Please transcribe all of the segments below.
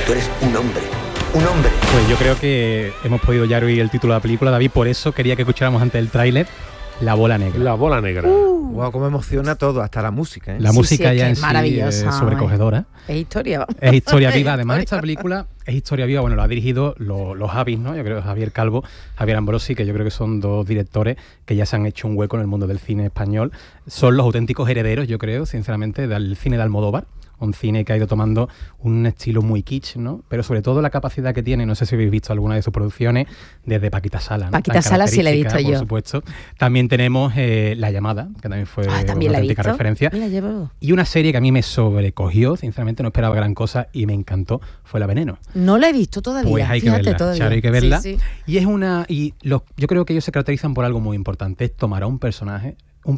Tú eres un hombre. Un hombre. Pues yo creo que hemos podido ya oír el título de la película, David, por eso quería que escucháramos antes el tráiler, La bola negra. La bola negra. Wow, cómo emociona todo, hasta la música, ¿eh? La música sí, ya es en maravillosa, sí es sobrecogedora. Es historia, vamos. Es historia viva. Además, esta película es historia viva. Bueno, lo ha dirigido los Javis, ¿no? Yo creo que Javier Calvo, Javier Ambrosi, que yo creo que son dos directores que ya se han hecho un hueco en el mundo del cine español. Son los auténticos herederos, yo creo, sinceramente, del cine de Almodóvar. Un cine que ha ido tomando un estilo muy kitsch, ¿no? Pero sobre todo la capacidad que tiene, no sé si habéis visto alguna de sus producciones, desde Paquita Sala, ¿no? Paquita Sala sí la he visto yo. Por supuesto. También tenemos La llamada, que también fue también una la he auténtica visto. referencia. Mira, llevo. Y una serie que a mí me sobrecogió, sinceramente no esperaba gran cosa y me encantó, fue La Veneno. No la he visto todavía. Pues hay que fíjate, verla, todavía. Charo, hay que verla. Sí, sí. Y es yo creo que ellos se caracterizan por algo muy importante, es tomar a un personaje,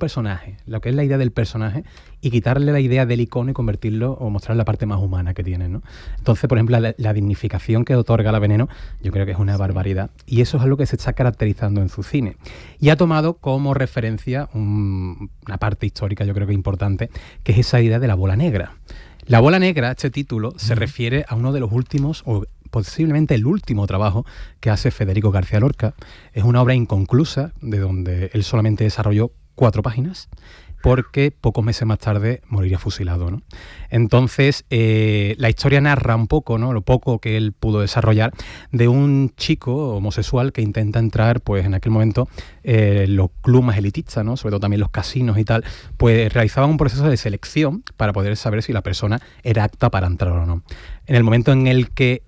lo que es la idea del personaje, y quitarle la idea del icono y convertirlo o mostrar la parte más humana que tiene, ¿no? Entonces, por ejemplo, la dignificación que otorga La Veneno, yo creo que es una barbaridad. Y eso es algo que se está caracterizando en su cine. Y ha tomado como referencia una parte histórica, yo creo que importante, que es esa idea de la bola negra. La bola negra, este título, se refiere a uno de los últimos, o posiblemente el último trabajo que hace Federico García Lorca. Es una obra inconclusa, de donde él solamente desarrolló 4 páginas, porque pocos meses más tarde moriría fusilado, ¿no? Entonces, la historia narra un poco, ¿no? Lo poco que él pudo desarrollar de un chico homosexual que intenta entrar, pues en aquel momento, los clubes más elitistas, ¿no? Sobre todo también los casinos y tal, pues realizaban un proceso de selección para poder saber si la persona era apta para entrar o no. En el momento en el que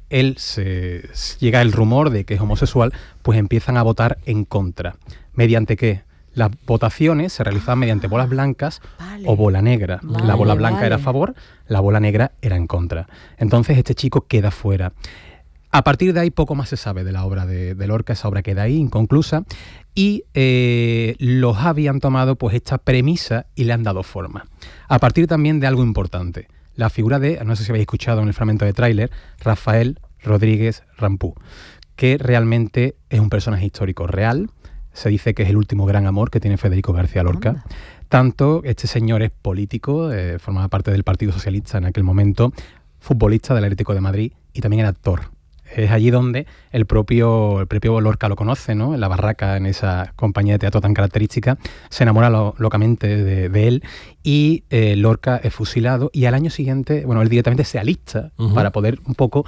llega el rumor de que es homosexual, pues empiezan a votar en contra. ¿Mediante qué? Las votaciones se realizaban mediante bolas blancas o bola negra. La bola blanca era a favor, la bola negra era en contra. Entonces este chico queda fuera. A partir de ahí poco más se sabe de la obra de Lorca, esa obra queda ahí inconclusa, y los Javi han tomado pues esta premisa y le han dado forma. A partir también de algo importante, la figura de, no sé si habéis escuchado en el fragmento de tráiler, Rafael Rodríguez Rampú, que realmente es un personaje histórico real. Se dice que es el último gran amor que tiene Federico García Lorca. Tanto este señor es político, formaba parte del Partido Socialista en aquel momento, futbolista del Atlético de Madrid y también era actor. Es allí donde el propio Lorca lo conoce, ¿no? En la barraca, en esa compañía de teatro tan característica, se enamora locamente de él, y Lorca es fusilado, y al año siguiente, bueno, él directamente se alista para poder un poco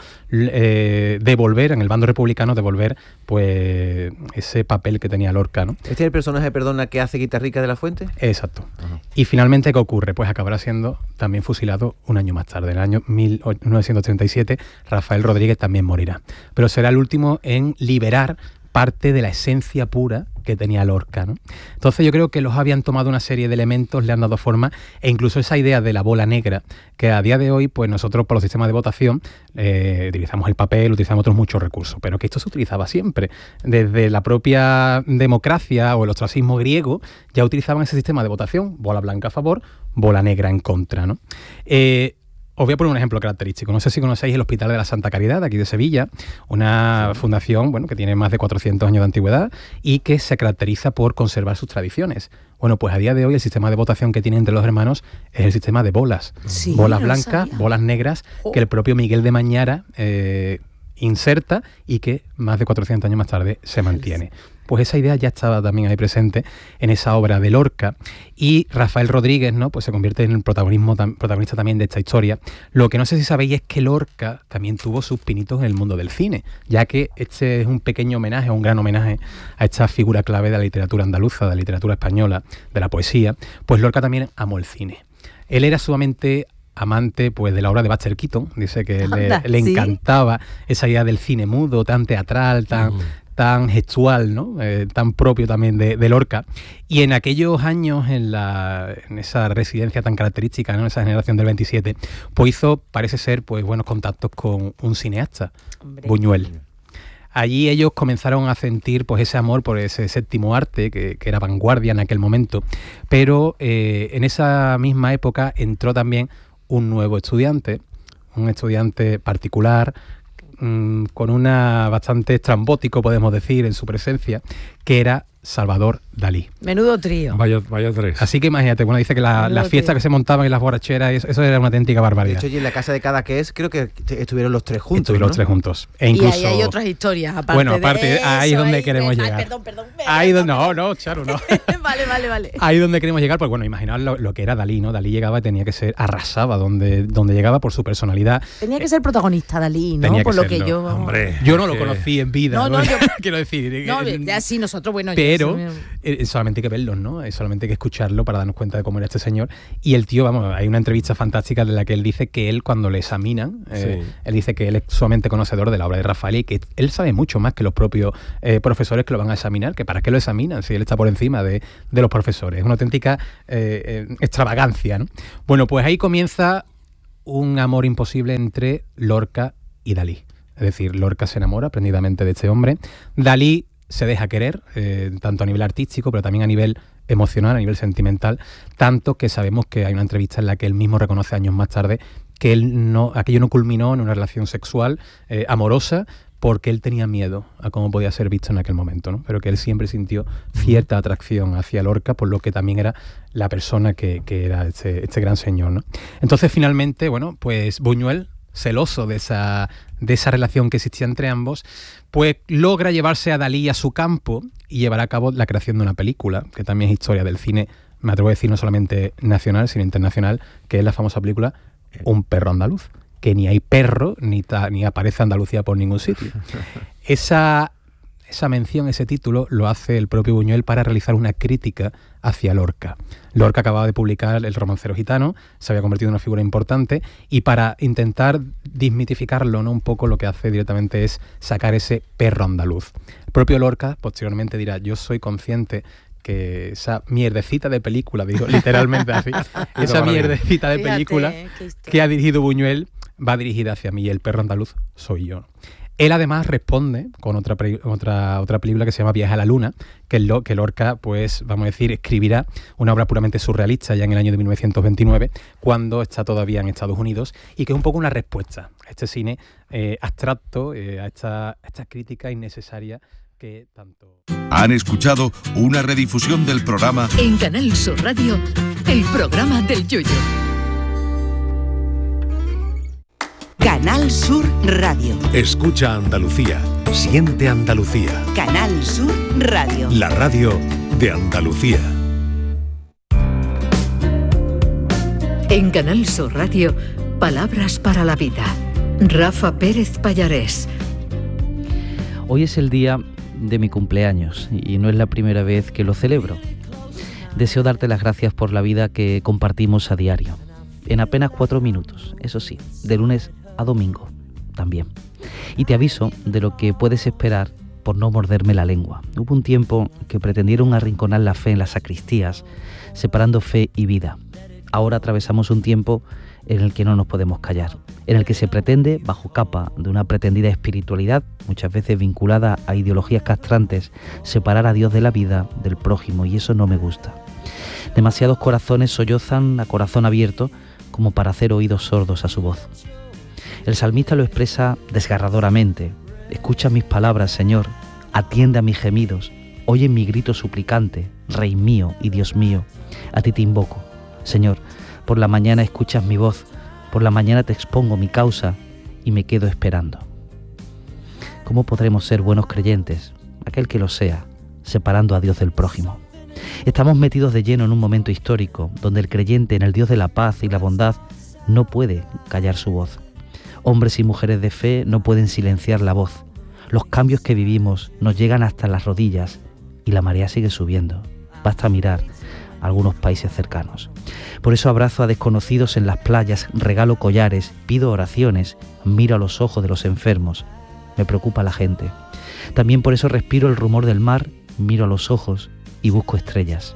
devolver, en el bando republicano, devolver pues ese papel que tenía Lorca, ¿no? ¿Este es el personaje, perdona, que hace Guitarrica de la Fuente? Exacto. Y finalmente, ¿qué ocurre? Pues acabará siendo también fusilado un año más tarde. En el año 1937, Rafael Rodríguez también morirá. Pero será el último en liberar parte de la esencia pura que tenía Lorca, ¿no? Entonces yo creo que los habían tomado una serie de elementos, le han dado forma, e incluso esa idea de la bola negra, que a día de hoy, pues nosotros por los sistemas de votación utilizamos el papel, utilizamos otros muchos recursos, pero que esto se utilizaba siempre. Desde la propia democracia o el ostracismo griego ya utilizaban ese sistema de votación, bola blanca a favor, bola negra en contra, ¿no? Os voy a poner un ejemplo característico. No sé si conocéis el Hospital de la Santa Caridad, aquí de Sevilla, una fundación, bueno, que tiene más de 400 años de antigüedad y que se caracteriza por conservar sus tradiciones. Bueno, pues a día de hoy el sistema de votación que tiene entre los hermanos es el sistema de bolas. Sí, bolas no blancas, sabía. bolas negras, que el propio Miguel de Mañara inserta y que más de 400 años más tarde se mantiene. Pues esa idea ya estaba también ahí presente en esa obra de Lorca, y Rafael Rodríguez, ¿no? Pues se convierte en el protagonista también de esta historia. Lo que no sé si sabéis es que Lorca también tuvo sus pinitos en el mundo del cine, ya que este es un pequeño homenaje, un gran homenaje a esta figura clave de la literatura andaluza, de la literatura española, de la poesía. Pues Lorca también amó el cine. Él era sumamente amante pues de la obra de Buster Keaton. Dice que le encantaba esa idea del cine mudo, tan teatral, tan gestual, ¿no? Tan propio también de Lorca. Y en aquellos años, en esa residencia tan característica, ¿no? Esa generación del 27, pues hizo, parece ser, pues buenos contactos con un cineasta, Buñuel. Allí ellos comenzaron a sentir pues ese amor por ese séptimo arte que era vanguardia en aquel momento, pero en esa misma época entró también un nuevo estudiante, un estudiante particular, con una bastante estrambótico, podemos decir, en su presencia, que era Salvador Dalí. Menudo trío. Vaya tres. Así que imagínate, bueno, dice que las fiestas que se montaban en las borracheras, eso era una auténtica De barbaridad. hecho, y en la casa de Cadaqués creo que estuvieron los tres juntos. Estuvieron ¿no? los tres juntos. E Y incluso, ahí hay otras historias, aparte bueno, de aparte, ahí es eso, donde queremos llegar. Perdón. Ahí donde, no, Charo, no. Vale. Ahí donde queremos llegar, pues bueno, imaginaos lo que era Dalí, ¿no? Dalí llegaba y tenía que ser, arrasaba donde llegaba por su personalidad. Tenía que ser protagonista Dalí, ¿no? Tenía que Por lo serlo. que yo... Hombre, Yo no lo conocí en vida, No, yo... quiero decir. No, ya sí, nosotros, bueno... Pero yo solamente hay que verlos, ¿no? Solamente hay que escucharlo para darnos cuenta de cómo era este señor. Y el tío, vamos, hay una entrevista fantástica de la que él dice que él cuando le examinan, él dice que él es sumamente conocedor de la obra de Rafael y que él sabe mucho más que los propios profesores que lo van a examinar, que para qué lo examinan si él está por encima de los profesores. Es una auténtica extravagancia, ¿no? Bueno, pues ahí comienza un amor imposible entre Lorca y Dalí. Es decir, Lorca se enamora prendidamente de este hombre. Dalí se deja querer, tanto a nivel artístico, pero también a nivel emocional, a nivel sentimental, tanto que sabemos que hay una entrevista en la que él mismo reconoce años más tarde que aquello no culminó en una relación sexual amorosa, porque él tenía miedo a cómo podía ser visto en aquel momento, ¿no? Pero que él siempre sintió cierta atracción hacia Lorca, por lo que también era la persona que era este gran señor, ¿no? Entonces, finalmente, bueno, pues Buñuel, celoso de esa relación que existía entre ambos, pues logra llevarse a Dalí a su campo y llevar a cabo la creación de una película, que también es historia del cine, me atrevo a decir, no solamente nacional, sino internacional, que es la famosa película Un perro andaluz, que ni hay perro, ni aparece Andalucía por ningún sitio. Esa mención, ese título, lo hace el propio Buñuel para realizar una crítica hacia Lorca. Lorca acababa de publicar El romancero gitano, se había convertido en una figura importante, y para intentar desmitificarlo, ¿no? Un poco lo que hace directamente es sacar ese perro andaluz. El propio Lorca posteriormente dirá: yo soy consciente que esa mierdecita de película, digo literalmente así, esa mierdecita de película que ha dirigido Buñuel va dirigida hacia mí, y el perro andaluz soy yo. Él además responde con otra película que se llama Viaje a la Luna, que Lorca, pues vamos a decir, escribirá una obra puramente surrealista ya en el año de 1929, cuando está todavía en Estados Unidos, y que es un poco una respuesta a este cine abstracto, a esta crítica innecesaria que tanto... Han escuchado una redifusión del programa En Canal Sur Radio, el programa del Yoyo. Canal Sur Radio. Escucha Andalucía. Siente Andalucía. Canal Sur Radio. La radio de Andalucía. En Canal Sur Radio, palabras para la vida. Rafa Pérez Pallarés. Hoy es el día de mi cumpleaños y no es la primera vez que lo celebro. Deseo darte las gracias por la vida que compartimos a diario, en apenas 4 minutos, eso sí, de lunes a domingo también. Y te aviso de lo que puedes esperar por no morderme la lengua. Hubo un tiempo que pretendieron arrinconar la fe en las sacristías, separando fe y vida. Ahora atravesamos un tiempo en el que no nos podemos callar, en el que se pretende, bajo capa de una pretendida espiritualidad, muchas veces vinculada a ideologías castrantes, separar a Dios de la vida, del prójimo, y eso no me gusta. Demasiados corazones sollozan a corazón abierto como para hacer oídos sordos a su voz. El salmista lo expresa desgarradoramente: escucha mis palabras, Señor, atiende a mis gemidos, oye mi grito suplicante, Rey mío y Dios mío, a ti te invoco. Señor, por la mañana escuchas mi voz, por la mañana te expongo mi causa y me quedo esperando. ¿Cómo podremos ser buenos creyentes, aquel que lo sea, separando a Dios del prójimo? Estamos metidos de lleno en un momento histórico donde el creyente en el Dios de la paz y la bondad no puede callar su voz. Hombres y mujeres de fe no pueden silenciar la voz. Los cambios que vivimos nos llegan hasta las rodillas y la marea sigue subiendo. Basta mirar a algunos países cercanos. Por eso abrazo a desconocidos en las playas, regalo collares, pido oraciones, miro a los ojos de los enfermos. Me preocupa la gente. También por eso respiro el rumor del mar, miro a los ojos y busco estrellas.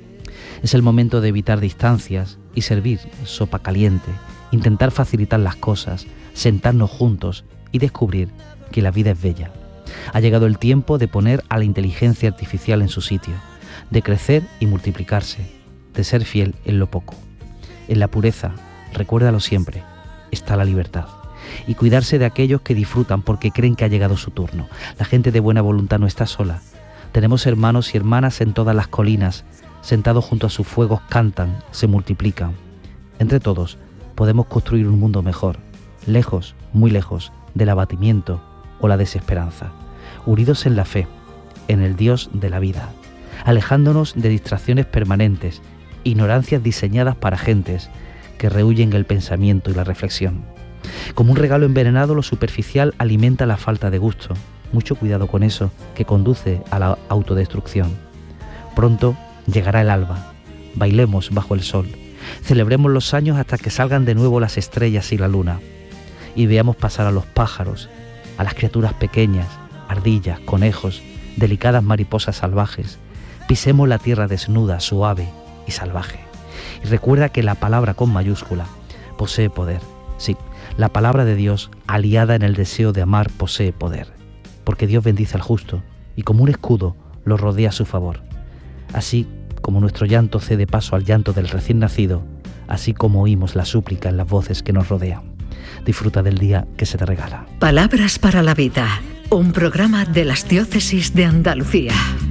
Es el momento de evitar distancias y servir sopa caliente, intentar facilitar las cosas, sentarnos juntos y descubrir que la vida es bella. Ha llegado el tiempo de poner a la inteligencia artificial en su sitio, de crecer y multiplicarse, de ser fiel en lo poco. En la pureza, recuérdalo siempre, está la libertad. Y cuidarse de aquellos que disfrutan porque creen que ha llegado su turno. La gente de buena voluntad no está sola. Tenemos hermanos y hermanas en todas las colinas, sentados junto a sus fuegos cantan, se multiplican. Entre todos podemos construir un mundo mejor, lejos, muy lejos, del abatimiento o la desesperanza, unidos en la fe, en el Dios de la vida, alejándonos de distracciones permanentes, ignorancias diseñadas para gentes que rehuyen el pensamiento y la reflexión. Como un regalo envenenado, lo superficial alimenta la falta de gusto. Mucho cuidado con eso, que conduce a la autodestrucción. Pronto llegará el alba. Bailemos bajo el sol. Celebremos los años hasta que salgan de nuevo las estrellas y la luna. Y veamos pasar a los pájaros, a las criaturas pequeñas, ardillas, conejos, delicadas mariposas salvajes. Pisemos la tierra desnuda, suave y salvaje. Y recuerda que la palabra con mayúscula posee poder. Sí, la palabra de Dios, aliada en el deseo de amar, posee poder. Porque Dios bendice al justo y como un escudo lo rodea a su favor. Así como nuestro llanto cede paso al llanto del recién nacido, así como oímos la súplica en las voces que nos rodean. Disfruta del día que se te regala. Palabras para la vida, un programa de las Diócesis de Andalucía.